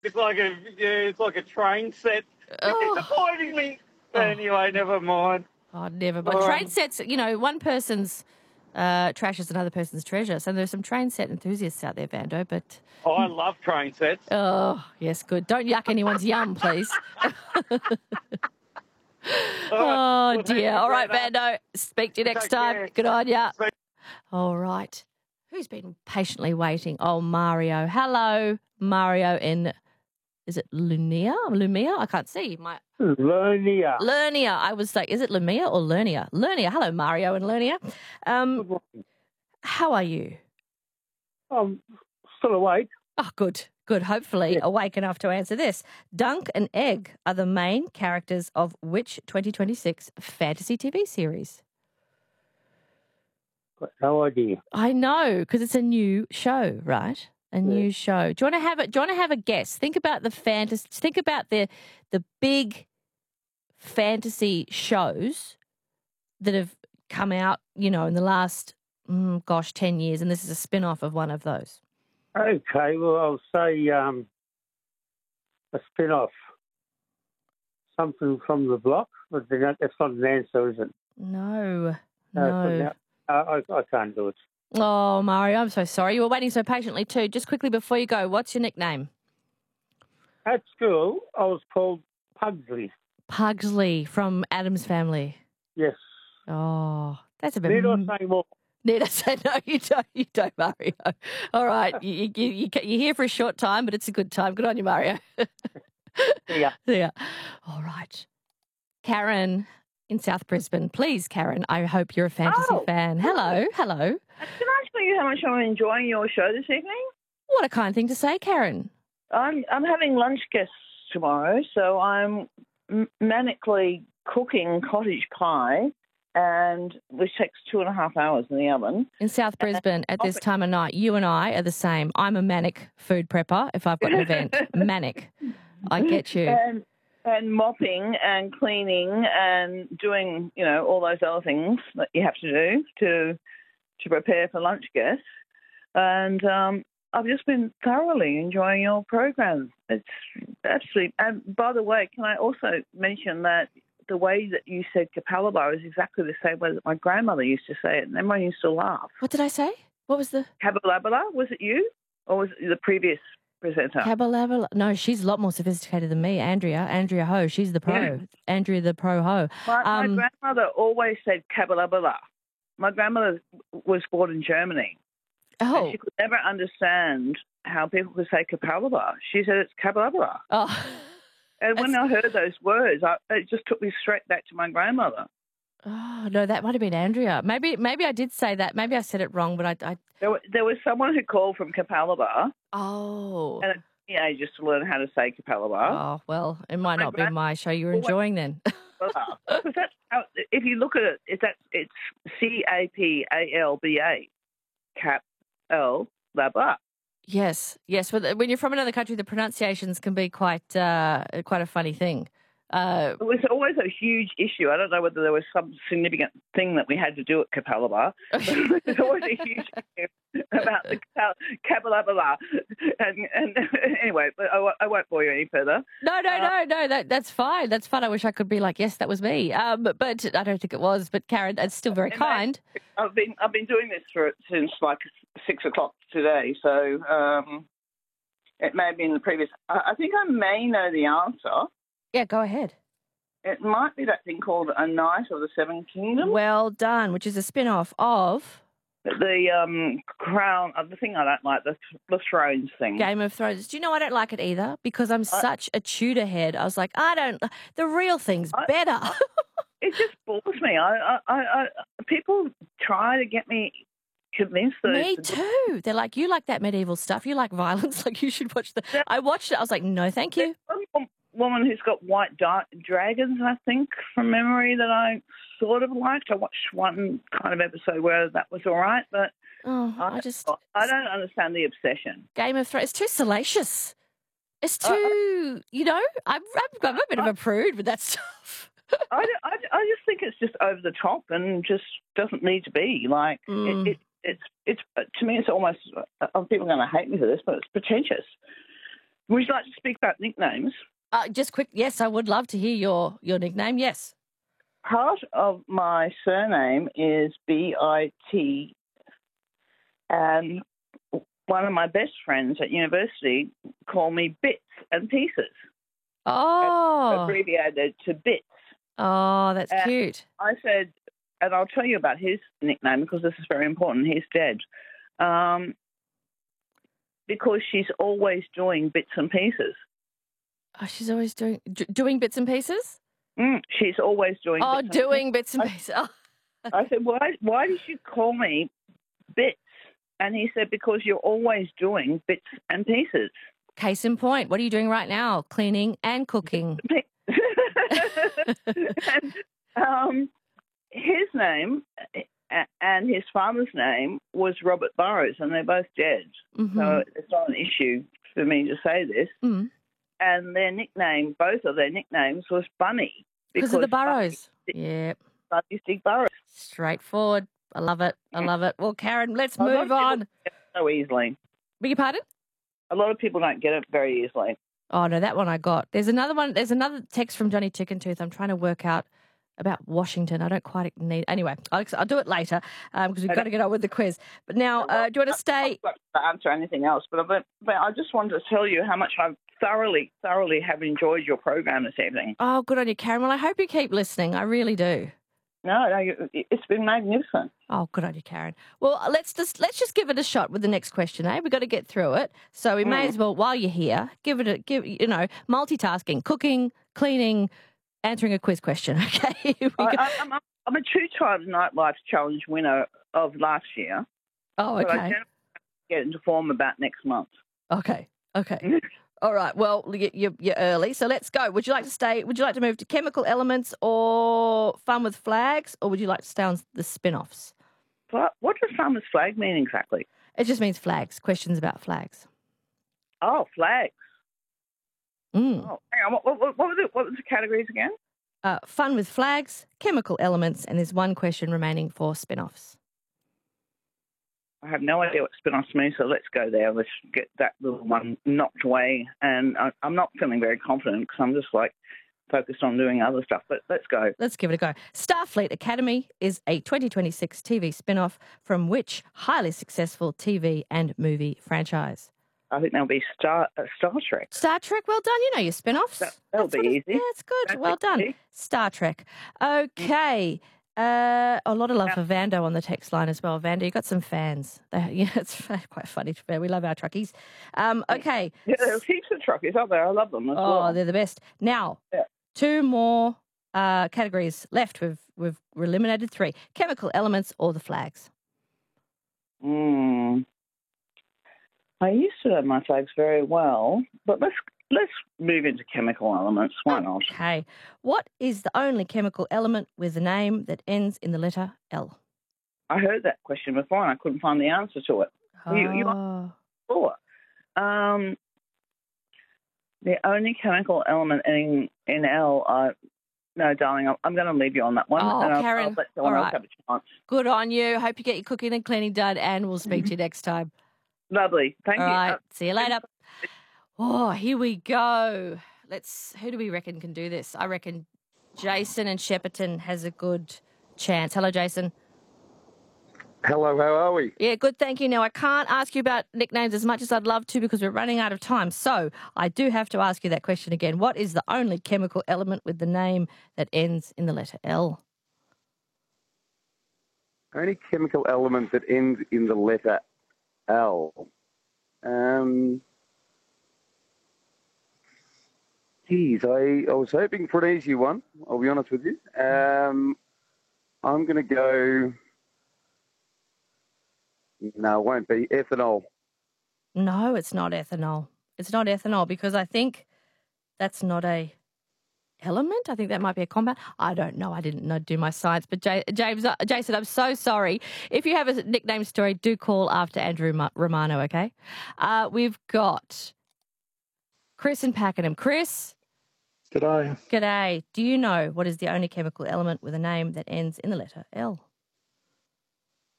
It's like a train set. It's disappointing me. Anyway, never mind. Oh, never. But train sets, one person's trash is another person's treasure. So there's some train set enthusiasts out there, Vando, but... I love train sets. Oh, yes, good. Don't yuck anyone's yum, please. Oh, dear. All right, Vando. Speak to you next time. care. Good on ya. All right. Who's been patiently waiting? Oh, Mario. Hello, Mario in... Is it Lumia? I can't see. Lernia. I was like, is it Lumia or Lernia? Lernia. Hello, Mario and Lernia. How are you? I'm still awake. Oh, good. Hopefully awake enough to answer this. Dunk and Egg are the main characters of which 2026 fantasy TV series? Got no idea. I know, because it's a new show, right? New show. Do you want to have a guess? Think about the fantasy. Think about the big fantasy shows that have come out, in the last 10 years, and this is a spin-off of one of those. Okay, well, I'll say a spin-off. Something from the block, but that's not an answer, is it? No. I can't do it. Oh, Mario, I'm so sorry. You were waiting so patiently too. Just quickly before you go, what's your nickname? At school, I was called Pugsley. Pugsley from Addams Family. Yes. Oh, that's a bit... Need I say more? Need I say no? You don't, Mario. All right, you're here for a short time, but it's a good time. Good on you, Mario. Yeah. All right. Karen in South Brisbane. Please, Karen, I hope you're a fantasy fan. Hello. Can I tell you how much I'm enjoying your show this evening? What a kind thing to say, Karen. I'm having lunch guests tomorrow, so I'm manically cooking cottage pie, and which takes 2.5 hours in the oven. In South Brisbane at this time of night, you and I are the same. I'm a manic food prepper if I've got an event. Manic. I get you. And mopping and cleaning and doing, all those other things that you have to do to prepare for lunch guests. And I've just been thoroughly enjoying your program. It's absolutely... And by the way, can I also mention that the way that you said Capalaba is exactly the same way that my grandmother used to say it, and everyone used to laugh. What did I say? What was the... Cabalabala? Was it you? Or was it the previous presenter? Cabalabala? No, she's a lot more sophisticated than me. Andrea Ho. She's the pro. Yeah. Andrea the pro Ho. My grandmother always said Cabalabala. My grandmother was born in Germany. Oh. And she could never understand how people could say Capalaba. She said it's Cabalabala. Oh. And when I heard those words, it just took me straight back to my grandmother. Oh, no, that might have been Andrea. Maybe I did say that. Maybe I said it wrong, but I... There was someone who called from Capalaba. Oh. And just to learn how to say Capalaba. Oh, well, it might not be my show you're enjoying then. Because that's how, if you look at it, it's Capalba. Cap-L-Laba. Yes. Well, when you're from another country, the pronunciations can be quite a funny thing. It was always a huge issue. I don't know whether there was some significant thing that we had to do at Capalaba. There's always a huge issue about the Capalaba. And anyway, but I won't bore you any further. No. That's fine. That's fun. I wish I could be like, yes, that was me. But I don't think it was. But Karen, that's still very kind. I've been doing this since like 6 o'clock today. So it may have been the previous. I think I may know the answer. Yeah, go ahead. It might be that thing called A Knight of the Seven Kingdoms. Well done, which is a spin-off of... The Crown, the thing I don't like, the Thrones thing. Game of Thrones. Do you know I don't like it either? Because I'm such a Tudor head. I was like, the real thing's better. It just bores me. People try to get me convinced that... Me too. They're like, you like that medieval stuff. You like violence. Like, you should watch the... I watched it. I was like, no, thank you. Woman who's got white dragons, I think, from memory, that I sort of liked. I watched one kind of episode where that was all right, but I don't understand the obsession. Game of Thrones, it's too salacious. It's too, I'm a bit of a prude with that stuff. I just think it's just over the top and just doesn't need to be. Like, it's to me, it's almost, people are going to hate me for this, but it's pretentious. Would you like to speak about nicknames? Just quick, yes, I would love to hear your nickname, yes. Part of my surname is B-I-T, and one of my best friends at university called me Bits and Pieces. Oh. Abbreviated to Bits. Oh, that's cute. I said, and I'll tell you about his nickname because this is very important. He's dead. Because she's always doing bits and pieces. Oh, she's always doing bits and pieces? She's always doing bits and doing bits and pieces. Oh. I said, why did you call me Bits? And he said, because you're always doing bits and pieces. Case in point, what are you doing right now? Cleaning and cooking. And, his name and his father's name was Robert Burrows, and they're both dead. Mm-hmm. So it's not an issue for me to say this. Mm. And their nickname, both of their nicknames, was Bunny. Because of the Burrows. Yeah. Bunny's Dick Burrows. Straightforward. I love it. I love it. Well, Karen, let's move on. So easily. Beg your pardon? A lot of people don't get it very easily. Oh, no, that one I got. There's another one. There's another text from Johnny Chickentooth. I'm trying to work out about Washington. I don't quite need... Anyway, I'll do it later because we've got to get on with the quiz. But now, do you want to stay... I'm not to answer anything else, but I just wanted to tell you how much I thoroughly have enjoyed your program this evening. Oh, good on you, Karen. Well, I hope you keep listening. I really do. No, it's been magnificent. Oh, good on you, Karen. Well, let's just give it a shot with the next question, eh? We've got to get through it. So we may as well, while you're here, give multitasking, cooking, cleaning, answering a quiz question, okay? I'm a two-time Nightlife Challenge winner of last year. Oh, okay. But I generally get into form about next month. Okay. All right. Well, you're early, so let's go. Would you like to stay? Would you like to move to chemical elements or fun with flags, or would you like to stay on the spin-offs? What does fun with flag mean exactly? It just means flags. Questions about flags. Oh, flags. Mm. Oh, hang on. What was the categories again? Fun with flags, chemical elements, and there's one question remaining for spin-offs. I have no idea what spin-offs mean, so let's go there. Let's get that little one knocked away. And I'm not feeling very confident because I'm just focused on doing other stuff. But let's go. Let's give it a go. Starfleet Academy is a 2026 TV spin-off from which highly successful TV and movie franchise? I think that'll be Star Trek. Star Trek, well done. You know your spin-offs. That'll be easy. Yeah, it's good. Well done. Star Trek. Okay. A lot of love for Vando on the text line as well. Vando, you got some fans. It's quite funny. We love our truckies. Okay. Yeah, there's heaps of truckies out there. I love them as well. Oh, they're the best. Now, two more categories left. We've eliminated three. Chemical elements or the flags? I used to know my flags very well, but let's move into chemical elements. Why not? Okay. What is the only chemical element with a name that ends in the letter L? I heard that question before and I couldn't find the answer to it. You sure? The only chemical element ending in L. No, darling, I'm going to leave you on that one. Oh, and Karen. I'll let someone else have a chance. Good on you. Hope you get your cooking and cleaning done, and we'll speak to you next time. Lovely. Thank you. All right. See you later. Oh, here we go. Who do we reckon can do this? I reckon Jason and Shepparton has a good chance. Hello, Jason. Hello, how are we? Yeah, good, thank you. Now, I can't ask you about nicknames as much as I'd love to because we're running out of time. So I do have to ask you that question again. What is the only chemical element with the name that ends in the letter L? Only chemical element that ends in the letter L. Geez, I was hoping for an easy one, I'll be honest with you. I'm going to go... No, it won't be. Ethanol. No, it's not ethanol. It's not ethanol because I think that's not a element. I think that might be a compound. I don't know. I didn't do my science. But Jason, I'm so sorry. If you have a nickname story, do call after Andrew Romano, okay? We've got Chris in Pakenham. Chris. G'day. G'day. Do you know what is the only chemical element with a name that ends in the letter L?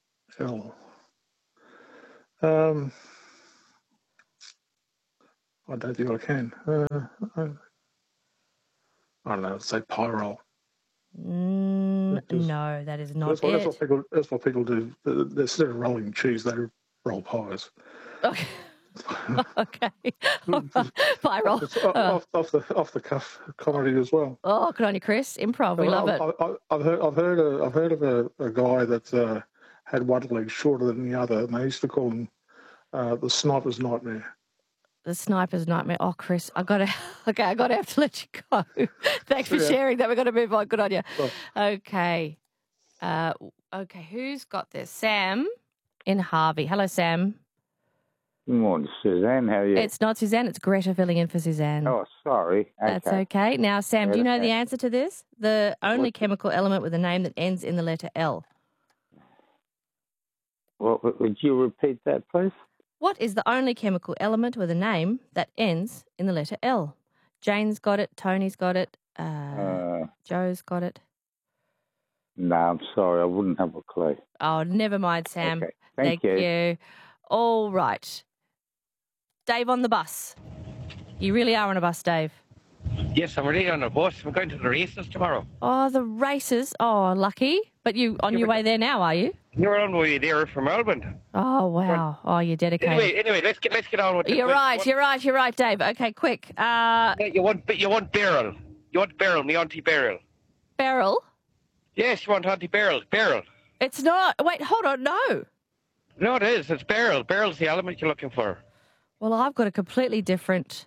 L. I don't think I can. I don't know. Say pie roll. No, that is not That's it. what people do. Instead of rolling cheese, they roll pies. Okay. Okay. Pie roll. Off the cuff comedy as well. Oh, good on you, Chris. Improv. We love it. I've heard of a guy that had one leg shorter than the other, and they used to call him the sniper's nightmare. The sniper's nightmare. Oh, Chris, I gotta have to let you go. Thanks for sharing that. We're gonna move on. Good on you. Okay. Okay. Who's got this? Sam in Harvey. Hello, Sam. Good morning, Suzanne. How are you? It's not Suzanne. It's Greta filling in for Suzanne. Oh, sorry. Okay. That's okay. Now, Sam, do you know the answer to this? The only chemical element with a name that ends in the letter L. Well, would you repeat that, please? What is the only chemical element with a name that ends in the letter L? Jane's got it. Tony's got it. Joe's got it. No, I'm sorry. I wouldn't have a clue. Oh, never mind, Sam. Okay. Thank you. All right. Dave on the bus. You really are on a bus, Dave. Yes, I'm really on a bus. I'm going to the races tomorrow. Oh, the races. Oh, lucky. But you on your way there now, are you? You're on the way there from Melbourne. Oh, wow. Oh, you're dedicated. Anyway, let's get on with it. You're right, Dave. Okay, quick. You want Beryl. You want Beryl, me Auntie Beryl. Beryl? Yes, you want Auntie Beryl. Beryl. It's not. Wait, hold on. No. No, it is. It's Beryl. Beryl's the element you're looking for. Well, I've got a completely different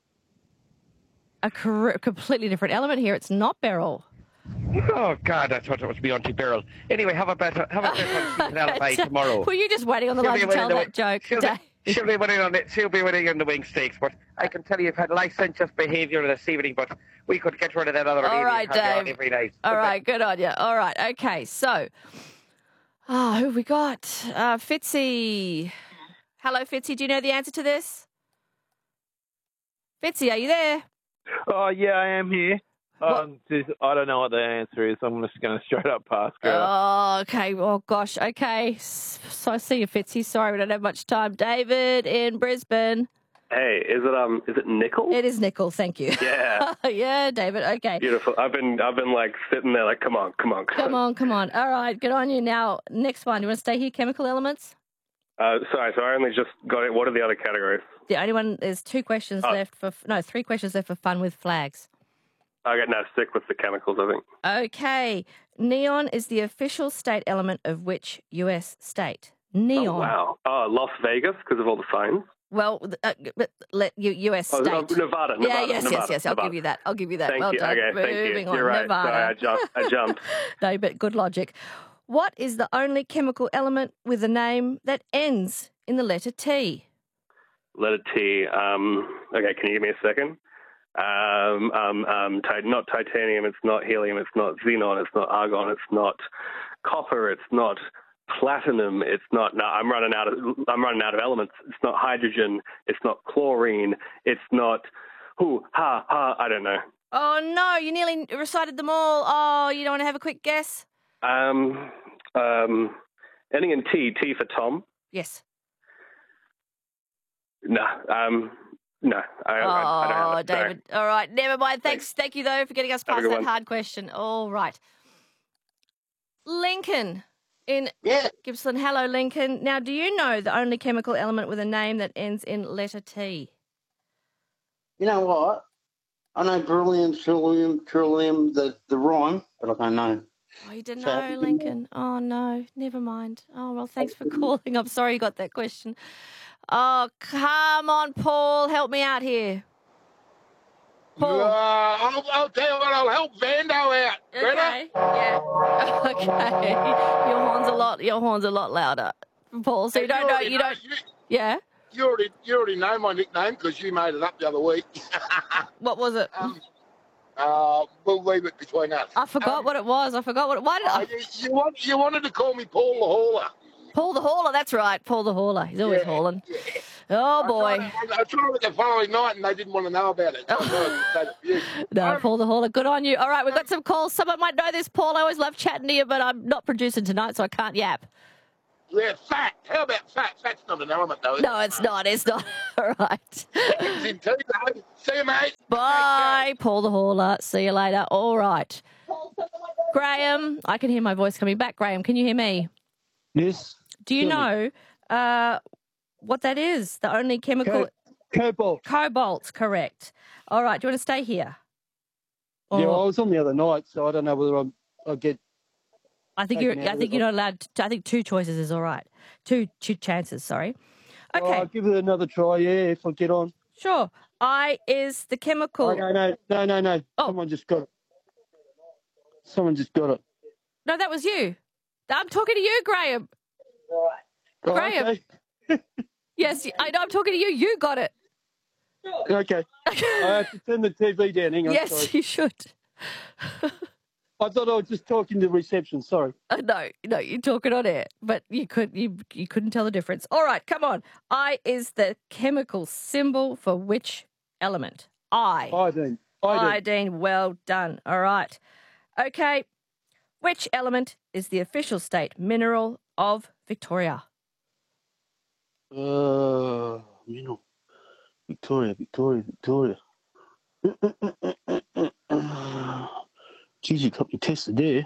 element here. It's not Beryl. Oh, God, I thought it was Auntie Beryl. Anyway, have a better alibi tomorrow. Were you just waiting on the line to tell that joke? She'll be winning on it. She'll be winning on the wing stakes. But I can tell you, you've had licentious behaviour this evening. But we could get rid of that other lady. All right, Dave. Every night. All right, good on you. All right, okay. So, who have we got? Fitzy. Hello, Fitzy. Do you know the answer to this? Fitzy, are you there? Oh, yeah, I am here. I don't know what the answer is. I'm just going to straight up pass. Oh, okay. Oh, gosh. Okay. So I see you, Fitzy. Sorry, we don't have much time. David in Brisbane. Hey, is it nickel? It is nickel. Thank you. Yeah. Yeah, David. Okay. Beautiful. I've been like sitting there like, come on. Come on. All right. Good on you. Now, next one. You want to stay here? Chemical elements? Sorry. So I only just got it. What are the other categories? The only one, there's 3 questions left for fun with flags. Okay, now stick with the chemicals, I think. Okay. Neon is the official state element of which U.S. state? Neon. Oh, wow. Las Vegas, because of all the signs. Well, U.S. state. Nevada. Yes. I'll give you that. Thank well you. done. Okay, thank you. Moving on. You're right. Nevada. Sorry, I jumped. No, but good logic. What is the only chemical element with a name that ends in the letter T? Letter T. Okay, can you give me a second? Not titanium, it's not helium, it's not xenon, it's not argon, it's not copper, it's not platinum, it's not. No, I'm running out of elements. It's not hydrogen, it's not chlorine, it's not. I don't know. Oh no, you nearly recited them all. Oh, you don't want to have a quick guess? Ending in T. T for Tom. Yes. No. No, I don't have it. David. All right, never mind. Thank you, though, for getting us past that hard question. All right. Lincoln in Gippsland. Hello, Lincoln. Now, do you know the only chemical element with a name that ends in letter T? You know what? I know beryllium, trillium, the rhyme, but I don't know. Oh, you didn't know, Lincoln? Oh, no, never mind. Oh, well, thanks for calling. I'm sorry you got that question. Oh, come on, Paul. Help me out here. Paul. I'll tell you what, I'll help Vando out. Okay. Yeah. Okay. Your horn's a lot louder, Paul. So you don't know. Yeah. You already know my nickname because you made it up the other week. What was it? We'll leave it between us. I forgot what it was. Why did I? You wanted to call me Paul the Hauler. Paul the Hauler, that's right. Paul the Hauler. He's always hauling. Yeah. Oh, boy. I tried it the following night and they didn't want to know about it. No, Paul the Hauler, good on you. All right, we've got some calls. Someone might know this, Paul. I always love chatting to you, but I'm not producing tonight, so I can't yap. Yeah, fat. How about fat? Fat's not an element, though. No, it's not. It's not. All right. It's in tea, though. See you, mate. Bye, Paul the Hauler. See you later. All right. Graham, I can hear my voice coming back. Graham, can you hear me? Yes. Do you know what that is? The only chemical... Cobalt. Cobalt's correct. All right. Do you want to stay here? Yeah, I was on the other night, so I don't know whether I'll get... I think you're not allowed to, I think 2 choices is all right. Two chances, sorry. Okay. Well, I'll give it another try, yeah, if I get on. Sure. I is the chemical... Oh, no. Oh. Someone just got it. No, that was you. I'm talking to you, Graham. Oh, Graham. Okay. Yes, I know I'm talking to you. You got it. Okay. I have to turn the TV down. Hang on. Yes, sorry. you should. I thought I was just talking to reception. Sorry. No, you're talking on air, but you couldn't tell the difference. All right, come on. I is the chemical symbol for which element? I. Iodine. Iodine. Well done. All right. Okay. Which element is the official state mineral of Victoria? Mineral. Victoria. Geez, you got me tested there.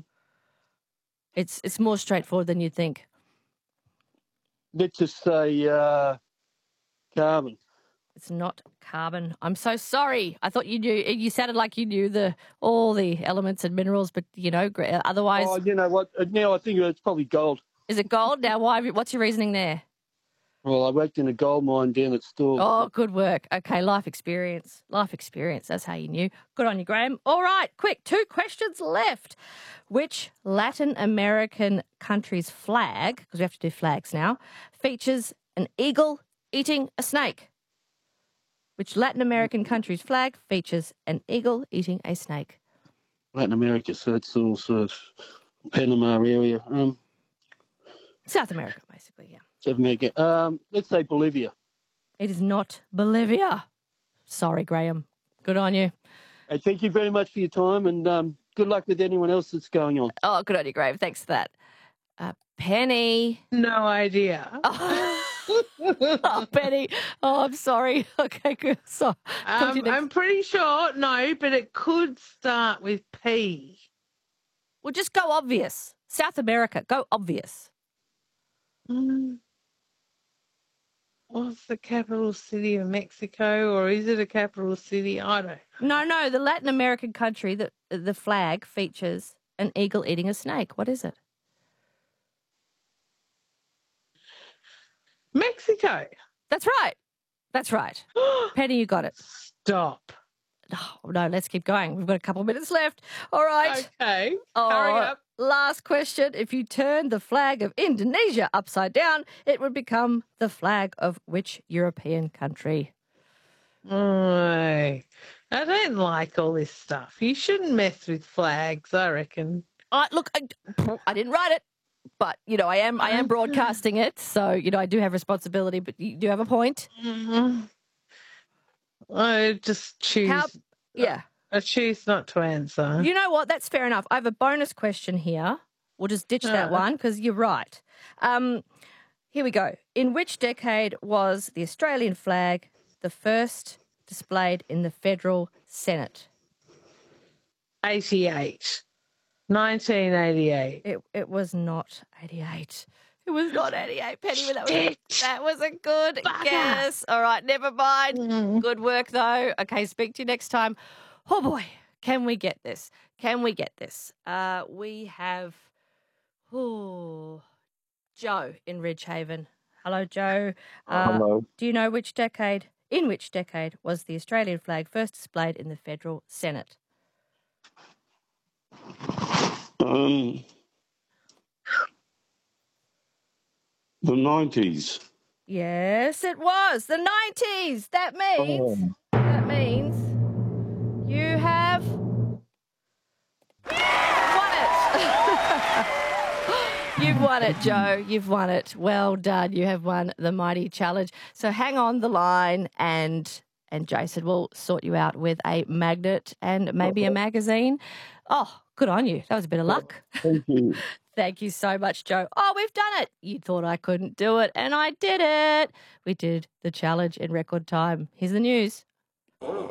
It's more straightforward than you'd think. Let's just say carbon. It's not carbon. I'm so sorry. I thought you knew. You sounded like you knew all the elements and minerals, but otherwise. Oh, you know what? Now I think it's probably gold. Is it gold? Now, why? What's your reasoning there? Well, I worked in a gold mine down at Stawell. Oh, good work. Okay, life experience. That's how you knew. Good on you, Graham. All right, quick, 2 questions left. Which Latin American country's flag, because we have to do flags now, features an eagle eating a snake? Which Latin American country's flag features an eagle eating a snake? Latin America, so it's all sort of Panama area. South America, basically, yeah. South America. Let's say Bolivia. It is not Bolivia. Sorry, Graham. Good on you. Hey, thank you very much for your time, and good luck with anyone else that's going on. Oh, good on you, Graham. Thanks for that. Penny. No idea. Oh, Penny. Oh, I'm sorry. Okay, good. So, I'm pretty sure, no, but it could start with P. Well, just go obvious. South America, go obvious. What's the capital city of Mexico, or is it a capital city? I don't know. No, the Latin American country that the flag features an eagle eating a snake. What is it? Mexico. That's right. Penny, you got it. Stop. Oh, no, let's keep going. We've got a couple of minutes left. All right. Okay. Oh, hurry up. Last question. If you turn the flag of Indonesia upside down, it would become the flag of which European country? I don't like all this stuff. You shouldn't mess with flags, I reckon. Look, I didn't write it, but, I am broadcasting it, so, I do have responsibility, but you do have a point. Mm-hmm. I just choose... I choose not to answer. You know what? That's fair enough. I have a bonus question here. We'll just ditch that one because you're right. Here we go. In which decade was the Australian flag the first displayed in the Federal Senate? 88. 1988. It was not 88. It was not 88, Penny, but that was a good guess. All right, never mind. Good work, though. Okay, speak to you next time. Oh, boy, can we get this? We have Joe in Ridgehaven. Hello, Joe. Hello. Do you know in which decade was the Australian flag first displayed in the Federal Senate? The 90s. Yes, it was the 90s. That means you have won it. You've won it, Joe. You've won it. Well done. You have won the mighty challenge. So hang on the line, and Jason will sort you out with a magnet and maybe a magazine. Oh, good on you. That was a bit of luck. Thank you. Thank you so much, Joe. Oh, we've done it. You thought I couldn't do it, and I did it. We did the challenge in record time. Here's the news.